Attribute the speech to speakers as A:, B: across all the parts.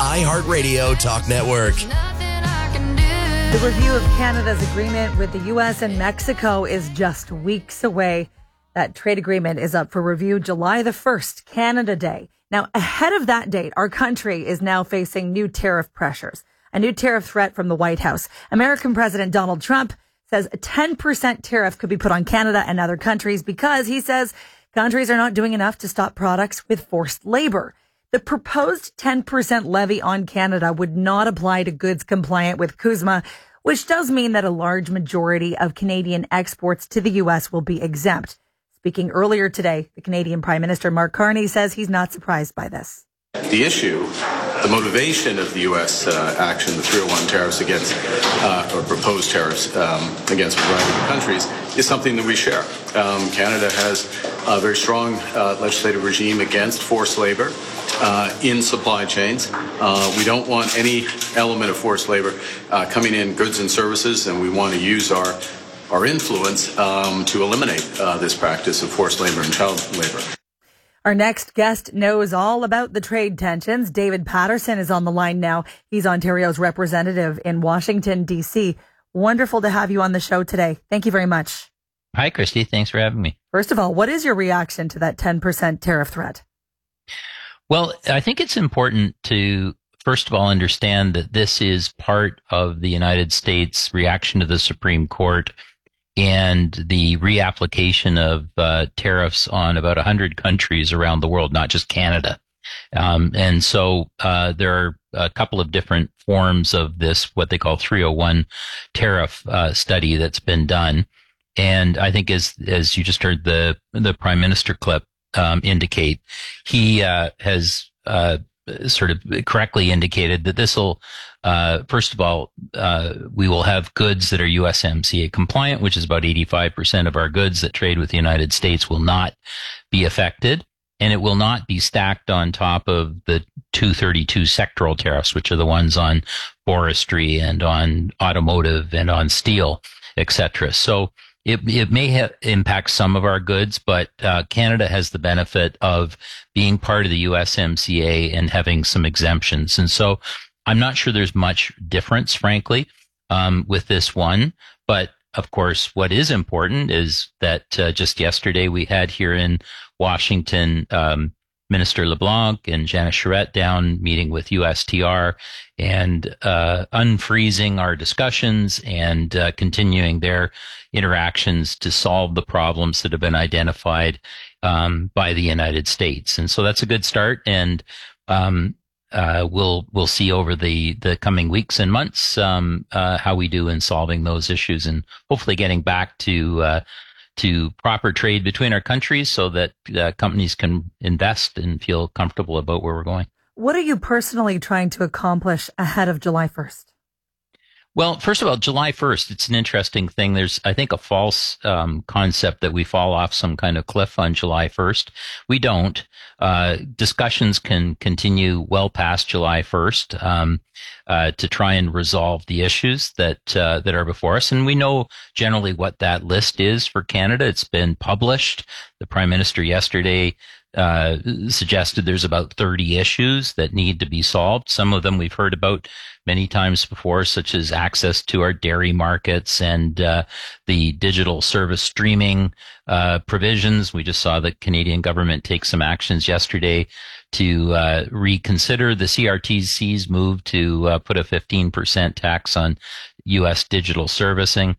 A: iHeartRadio Talk Network.
B: The review of Canada's agreement with the U.S. and Mexico is just weeks away. That trade agreement is up for review July the 1st, Canada Day. Now, ahead of that date, our country is now facing new tariff pressures, a new tariff threat from the White House. American President Donald Trump says a 10% tariff could be put on Canada and other countries because he says countries are not doing enough to stop products with forced labor. The proposed 10% levy on Canada would not apply to goods compliant with CUSMA, which does mean that a large majority of Canadian exports to the U.S. will be exempt. Speaking earlier today, the Canadian Prime Minister Mark Carney says he's not surprised by this.
C: The issue, the motivation of the U.S. action, the 301 tariffs against, or proposed tariffs against a variety of countries, is something that we share. Canada has a very strong legislative regime against forced labor in supply chains. We don't want any element of forced labor coming in goods and services, and we want to use our influence to eliminate this practice of forced labor and child labor.
B: Our next guest knows all about the trade tensions. David Patterson is on the line now. He's Ontario's representative in Washington, D.C. Wonderful to have you on the show today. Thank you very much.
D: Hi, Christy. Thanks for having me.
B: First of all, what is your reaction to that 10% tariff threat?
D: Well, I think it's important to, first of all, understand that this is part of the United States reaction to the Supreme Court and the reapplication of tariffs on about 100 countries around the world, not just Canada. And so there are a couple of different forms of this, what they call 301 tariff study that's been done. And I think as you just heard the Prime Minister clip indicate, he has sort of correctly indicated that this will, first of all, we will have goods that are USMCA compliant, which is about 85% of our goods that trade with the United States will not be affected. And it will not be stacked on top of the 232 sectoral tariffs, which are the ones on forestry and on automotive and on steel, et cetera. So it may impact some of our goods, but Canada has the benefit of being part of the USMCA and having some exemptions. And so I'm not sure there's much difference, frankly, with this one. But of course, what is important is that just yesterday we had here in Washington Minister LeBlanc and Janice Charette down meeting with USTR and unfreezing our discussions and continuing their interactions to solve the problems that have been identified by the United States. And so that's a good start. And we'll see over the coming weeks and months how we do in solving those issues and hopefully getting back to proper trade between our countries so that companies can invest and feel comfortable about where we're going.
B: What are you personally trying to accomplish ahead of July 1st?
D: Well, first of all, July 1st, it's an interesting thing. There's, I think, a false concept that we fall off some kind of cliff on July 1st. We don't. Discussions can continue well past July 1st to try and resolve the issues that are before us. And we know generally what that list is for Canada. It's been published. The Prime Minister yesterday suggested there's about 30 issues that need to be solved. Some of them we've heard about many times before, such as access to our dairy markets and the digital service streaming provisions. We just saw the Canadian government take some actions yesterday to reconsider the CRTC's move to put a 15% tax on U.S. digital services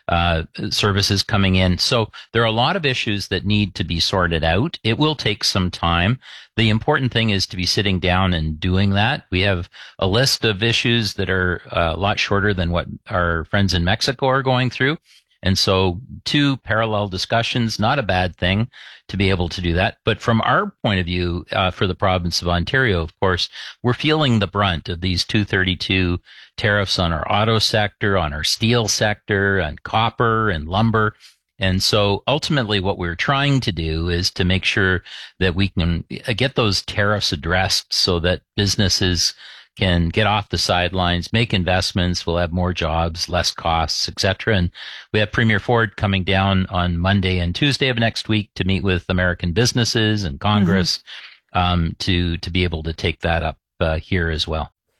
D: coming in. So there are a lot of issues that need to be sorted out. It will take some time. The important thing is to be sitting down and doing that. We have a list of issues that are a lot shorter than what our friends in Mexico are going through. And so two parallel discussions, not a bad thing to be able to do that. But from our point of view, for the province of Ontario, of course, we're feeling the brunt of these 232 tariffs on our auto sector, on our steel sector, on copper and lumber. And so ultimately what we're trying to do is to make sure that we can get those tariffs addressed so that businesses can get off the sidelines, make investments, we'll have more jobs, less costs, et cetera. And we have Premier Ford coming down on Monday and Tuesday of next week to meet with American businesses and Congress to be able to take that up here as well.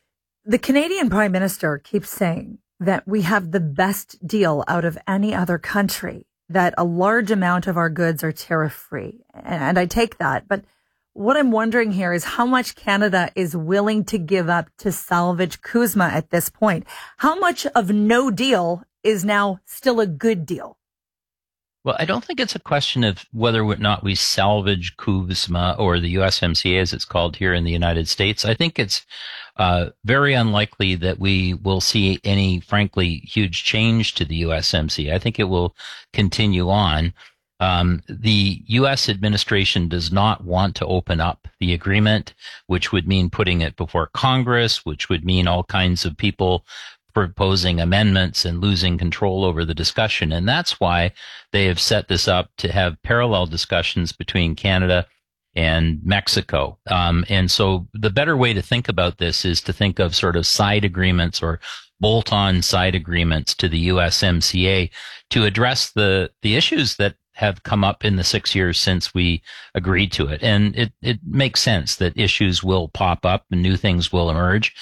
B: The Canadian Prime Minister keeps saying that we have the best deal out of any other country, that a large amount of our goods are tariff-free. And I take that. But what I'm wondering here is how much Canada is willing to give up to salvage CUSMA at this point. How much of no deal is now still a good deal?
D: Well, I don't think it's a question of whether or not we salvage CUSMA or the USMCA, as it's called here in the United States. I think it's very unlikely that we will see any, frankly, huge change to the USMCA. I think it will continue on. The U.S. administration does not want to open up the agreement, which would mean putting it before Congress, which would mean all kinds of people proposing amendments and losing control over the discussion. And that's why they have set this up to have parallel discussions between Canada and Mexico. And so the better way to think about this is to think of sort of side agreements or bolt-on side agreements to the USMCA to address the issues that have come up in the 6 years since we agreed to it. And it makes sense that issues will pop up and new things will emerge.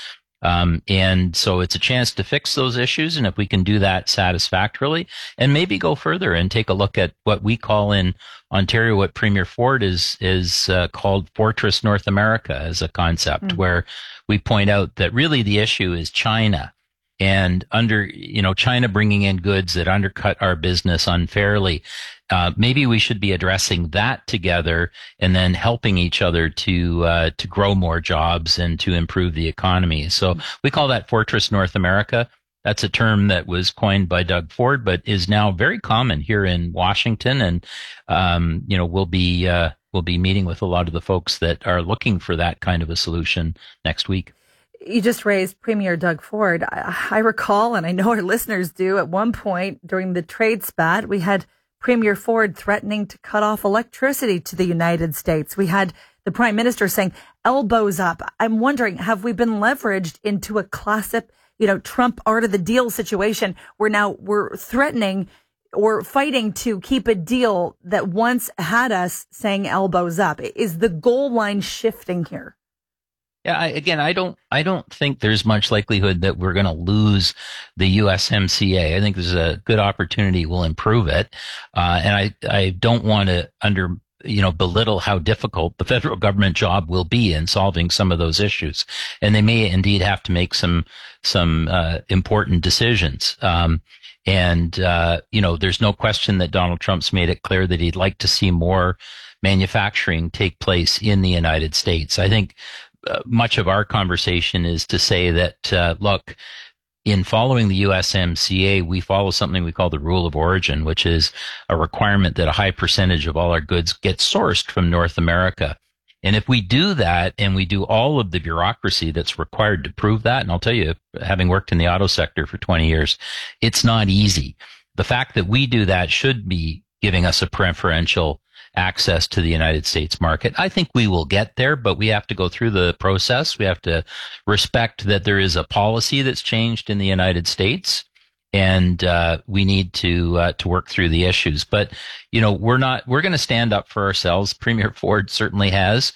D: And so it's a chance to fix those issues. And if we can do that satisfactorily and maybe go further and take a look at what we call in Ontario, what Premier Ford is called Fortress North America as a concept, where we point out that really the issue is China. And China bringing in goods that undercut our business unfairly. Maybe we should be addressing that together and then helping each other to grow more jobs and to improve the economy. So we call that Fortress North America. That's a term that was coined by Doug Ford, but is now very common here in Washington. And, we'll be meeting with a lot of the folks that are looking for that kind of a solution next week.
B: You just raised Premier Doug Ford. I recall, and I know our listeners do, at one point during the trade spat, we had Premier Ford threatening to cut off electricity to the United States. We had the Prime Minister saying, elbows up. I'm wondering, have we been leveraged into a classic, Trump art of the deal situation where now we're threatening or fighting to keep a deal that once had us saying elbows up? Is the goal line shifting here?
D: Yeah, I don't think there's much likelihood that we're going to lose the USMCA. I think there's a good opportunity we'll improve it. And I don't want to belittle how difficult the federal government job will be in solving some of those issues. And they may indeed have to make some important decisions. There's no question that Donald Trump's made it clear that he'd like to see more manufacturing take place in the United States. I think much of our conversation is to say that, look, in following the USMCA, we follow something we call the rule of origin, which is a requirement that a high percentage of all our goods get sourced from North America. And if we do that and we do all of the bureaucracy that's required to prove that, and I'll tell you, having worked in the auto sector for 20 years, it's not easy. The fact that we do that should be giving us a preferential access to the United States market. I think we will get there, but we have to go through the process. We have to respect that there is a policy that's changed in the United States, and we need to work through the issues. But we're going to stand up for ourselves. Premier Ford certainly has,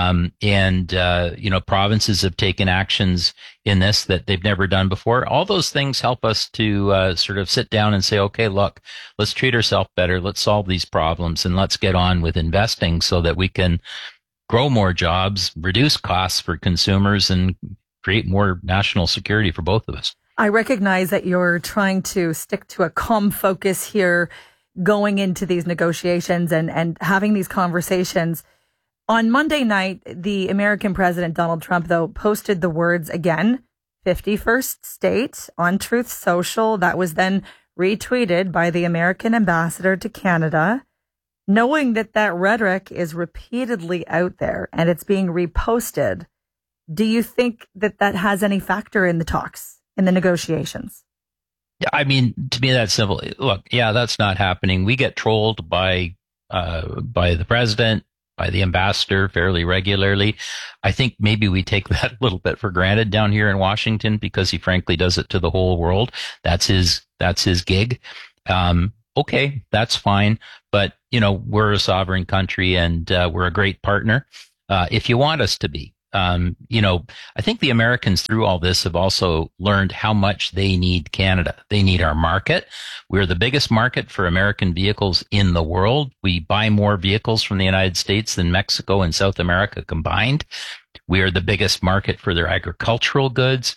D: provinces have taken actions in this that they've never done before. All those things help us to sort of sit down and say, okay, look, let's treat ourselves better. Let's solve these problems and let's get on with investing so that we can grow more jobs, reduce costs for consumers, and create more national security for both of us.
B: I recognize that you're trying to stick to a calm focus here going into these negotiations and having these conversations. On Monday night, the American President Donald Trump, though, posted the words again, 51st state, on Truth Social. That was then retweeted by the American ambassador to Canada. Knowing that rhetoric is repeatedly out there and it's being reposted, do you think that has any factor in the talks? In the negotiations?
D: Yeah, I mean, to me, that's simple. Look, yeah, that's not happening. We get trolled by the president, by the ambassador fairly regularly. I think maybe we take that a little bit for granted down here in Washington because he frankly does it to the whole world. That's his gig. Okay, that's fine. But, we're a sovereign country and we're a great partner. If you want us to be, I think the Americans through all this have also learned how much they need Canada. They need our market. We're the biggest market for American vehicles in the world. We buy more vehicles from the United States than Mexico and South America combined. We are the biggest market for their agricultural goods.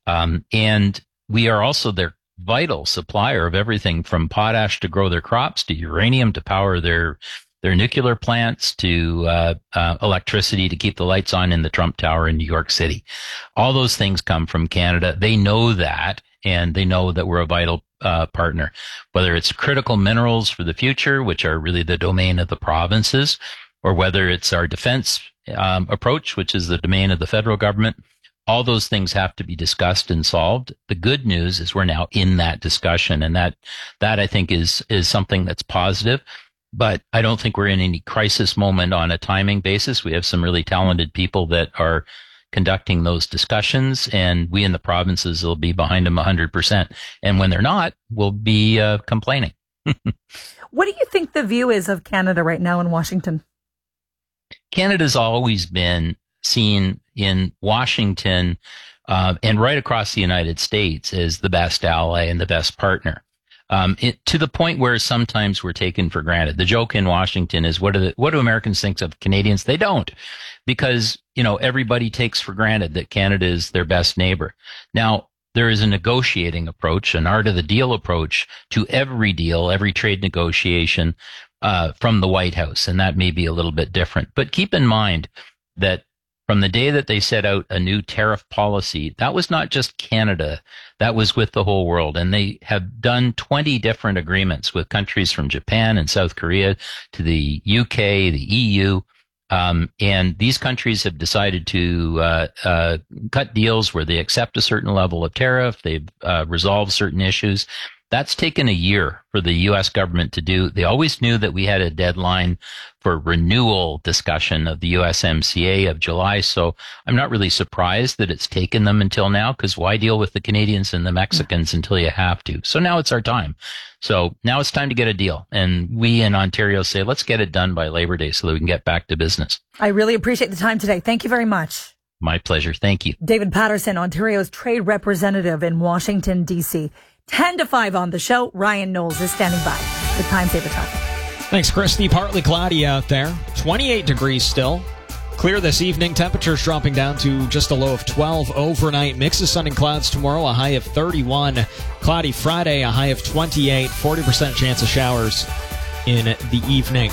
D: And we are also their vital supplier of everything from potash to grow their crops, to uranium to power their nuclear plants, to electricity to keep the lights on in the Trump Tower in New York City. All those things come from Canada. They know that, and they know that we're a vital partner, whether it's critical minerals for the future, which are really the domain of the provinces, or whether it's our defense approach, which is the domain of the federal government. All those things have to be discussed and solved. The good news is we're now in that discussion, and that I think is something that's positive. But I don't think we're in any crisis moment on a timing basis. We have some really talented people that are conducting those discussions, and we in the provinces will be behind them 100%. And when they're not, we'll be complaining.
B: What do you think the view is of Canada right now in Washington?
D: Canada's always been seen in Washington and right across the United States as the best ally and the best partner. To the point where sometimes we're taken for granted. The joke in Washington is, what do Americans think of Canadians? They don't, because, everybody takes for granted that Canada is their best neighbor. Now, there is a negotiating approach, an art of the deal approach to every deal, every trade negotiation, from the White House. And that may be a little bit different, but keep in mind that from the day that they set out a new tariff policy, that was not just Canada, that was with the whole world. And they have done 20 different agreements with countries from Japan and South Korea to the UK, the EU. And these countries have decided to cut deals where they accept a certain level of tariff. They've resolved certain issues. That's taken a year for the U.S. government to do. They always knew that we had a deadline for renewal discussion of the USMCA of July. So I'm not really surprised that it's taken them until now, because why deal with the Canadians and the Mexicans until you have to? So now it's our time. So now it's time to get a deal. And we in Ontario say, let's get it done by Labor Day so that we can get back to business. I
B: really appreciate the time today. Thank you very much.
D: My pleasure. Thank you.
B: David Patterson, Ontario's trade representative in Washington, D.C. 10 to 5 on the show. Ryan Knowles is standing by with Time Saver Talk.
E: Thanks, Christy. Partly cloudy out there. 28 degrees still. Clear this evening. Temperatures dropping down to just a low of 12 overnight. Mix of sun and clouds tomorrow, a high of 31. Cloudy Friday, a high of 28. 40% chance of showers in the evening.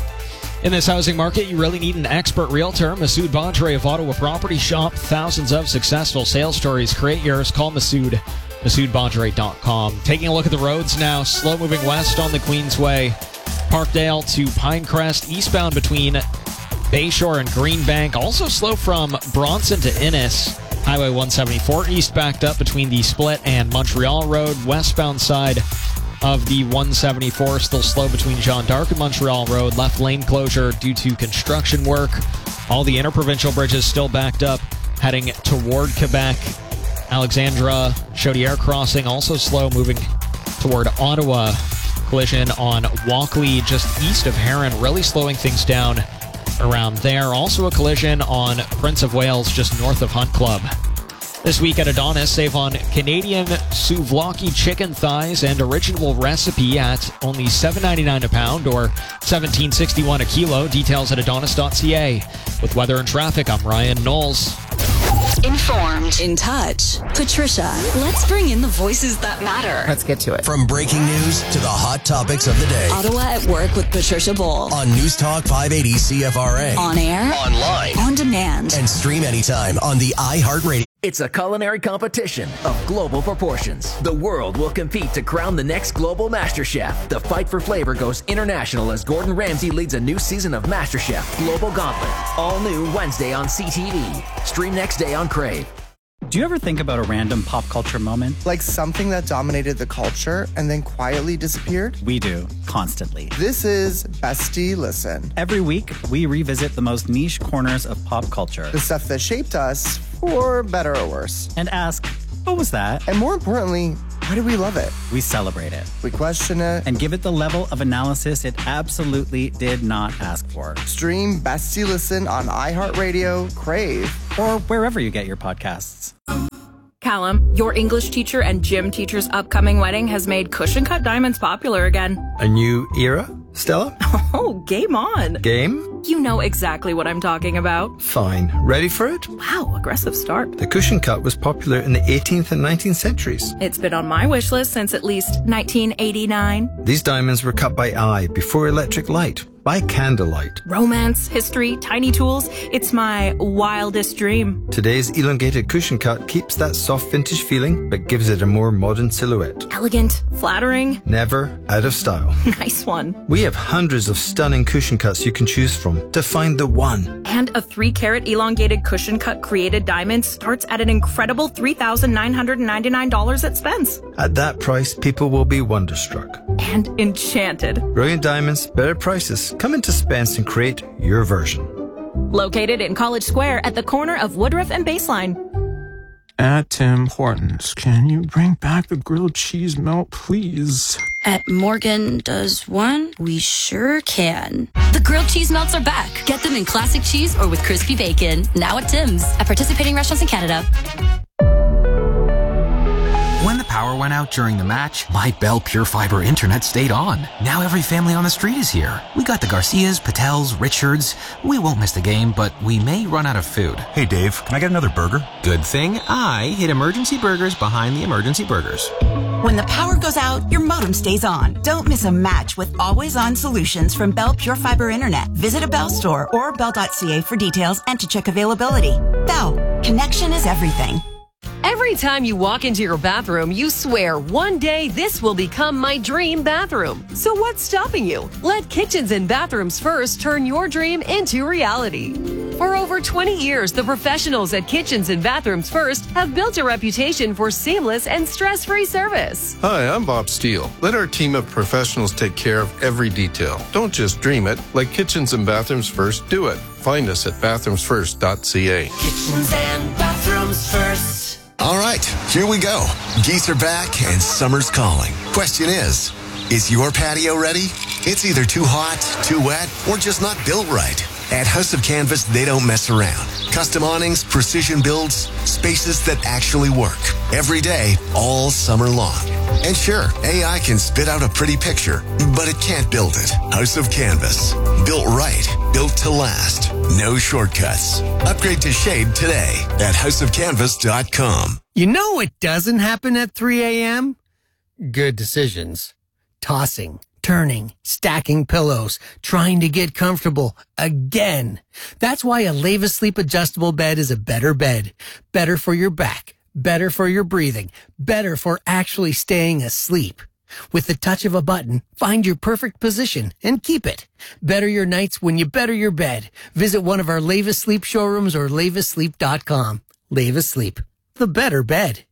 E: In this housing market, you really need an expert realtor. Masood Badre of Ottawa Property Shop. Thousands of successful sales stories. Create yours. Call Masood. MasoodBadre.com. Taking a look at the roads now. Slow moving west on the Queensway. Parkdale to Pinecrest. Eastbound between Bayshore and Greenbank. Also slow from Bronson to Innis. Highway 174 east backed up between the Split and Montreal Road. Westbound side of the 174 still slow between Jean d'Arc and Montreal Road. Left lane closure due to construction work. All the interprovincial bridges still backed up heading toward Quebec. Alexandra Chaudière crossing also slow moving toward Ottawa. Collision on Walkley just east of Heron, really slowing things down around there. Also a collision on Prince of Wales just north of Hunt Club. This week at Adonis, save on Canadian souvlaki chicken thighs and original recipe at only $7.99 a pound or $17.61 a kilo. Details at adonis.ca. With weather and traffic, I'm Ryan Knowles.
F: Informed, in touch. Patricia, let's bring in the voices that matter.
G: Let's get to it.
A: From breaking news to the hot topics of the day.
F: Ottawa at Work with Patricia Bull.
A: On News Talk 580 CFRA.
F: On air.
A: Online.
F: On demand.
A: And stream anytime on the iHeartRadio.
H: It's a culinary competition of global proportions. The world will compete to crown the next global master chef. The fight for flavor goes international as Gordon Ramsay leads a new season of MasterChef Global Gauntlet. All new Wednesday on CTV. Stream next day on Crave.
I: Do you ever think about a random pop culture moment?
J: Like something that dominated the culture and then quietly disappeared?
I: We do, constantly.
J: This is Bestie Listen.
I: Every week, we revisit the most niche corners of pop culture.
J: The stuff that shaped us, for better or worse.
I: And ask, what was that?
J: And more importantly, Why do we love it?
I: We celebrate it.
J: We question it.
I: And give it the level of analysis it absolutely did not ask for.
J: Stream Bestie Listen on iHeartRadio, Crave,
I: or wherever you get your podcasts.
G: Callum, your English teacher and gym teacher's upcoming wedding has made cushion cut diamonds popular again.
K: A new era, Stella?
G: Oh, game on.
K: Game?
G: You know exactly what I'm talking about.
K: Fine. Ready for it?
G: Wow, aggressive start.
K: The cushion cut was popular in the 18th and 19th centuries.
G: It's been on my wish list since at least 1989.
K: These diamonds were cut by eye before electric light. By candlelight.
G: Romance, history, tiny tools. It's my wildest dream.
K: Today's elongated cushion cut keeps that soft vintage feeling, but gives it a more modern silhouette.
G: Elegant, flattering.
K: Never out of style.
G: Nice one.
K: We have hundreds of stunning cushion cuts you can choose from to find the one.
G: And a 3-carat elongated cushion cut created diamond starts at an incredible $3,999 at Spence.
K: At that price, people will be wonderstruck.
G: And enchanted.
K: Brilliant diamonds, better prices. Come into Spence and create your version.
G: Located in College Square at the corner of Woodruff and Baseline.
L: At Tim Hortons, can you bring back the grilled cheese melt, please?
M: At Morgan Does One, we sure can.
F: The grilled cheese melts are back. Get them in classic cheese or with crispy bacon. Now at Tim's. At participating restaurants in Canada.
N: When the power went out during the match, my Bell Pure Fiber internet stayed on. Now every family on the street is here. We got the Garcias, Patels, Richards. We won't miss the game, but we may run out of food.
O: Hey Dave, can I get another burger?
N: Good thing I hid Emergency Burgers behind the Emergency Burgers.
P: When the power goes out, your modem stays on. Don't miss a match with always-on solutions from Bell Pure Fiber Internet. Visit a Bell store or bell.ca for details and to check availability. Bell, connection is everything.
Q: Every time you walk into your bathroom, you swear, one day this will become my dream bathroom. So what's stopping you? Let Kitchens and Bathrooms First turn your dream into reality. For over 20 years, the professionals at Kitchens and Bathrooms First have built a reputation for seamless and stress-free service.
R: Hi, I'm Bob Steele. Let our team of professionals take care of every detail. Don't just dream it. Let Kitchens and Bathrooms First do it. Find us at bathroomsfirst.ca.
S: Kitchens and Bathrooms First.
A: All right, here we go. Geese are back and summer's calling. Question is your patio ready? It's either too hot, too wet, or just not built right. At House of Canvas, they don't mess around. Custom awnings, precision builds, spaces that actually work. Every day, all summer long. And sure, AI can spit out a pretty picture, but it can't build it. House of Canvas. Built right. Built to last. No shortcuts. Upgrade to shade today at houseofcanvas.com.
T: You know what doesn't happen at 3 a.m.? Good decisions. Tossing, turning, stacking pillows, trying to get comfortable again. That's why a Leva Sleep adjustable bed is a better bed. Better for your back, better for your breathing, better for actually staying asleep. With the touch of a button, find your perfect position and keep it. Better your nights when you better your bed. Visit one of our Leva Sleep showrooms or levasleep.com. Leva Sleep, the better bed.